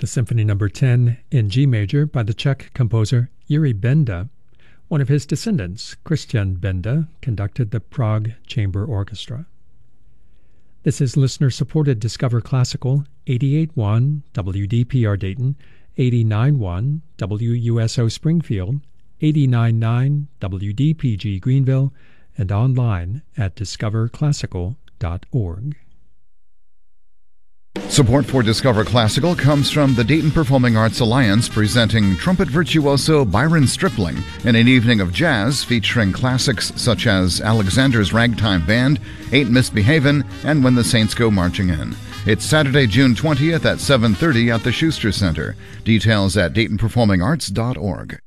the Symphony No. 10 in G major by the Czech composer Jiří Benda. One of his descendants, Christian Benda, conducted the Prague Chamber Orchestra. This is listener-supported Discover Classical, 88.1 WDPR Dayton, 89.1 WUSO Springfield, 89.9 WDPG Greenville, and online at discoverclassical.org. Support for Discover Classical comes from the Dayton Performing Arts Alliance, presenting trumpet virtuoso Byron Stripling in an evening of jazz featuring classics such as Alexander's Ragtime Band, Ain't Misbehavin', and When the Saints Go Marching In. It's Saturday, June 20th at 7:30 at the Schuster Center. Details at DaytonPerformingArts.org.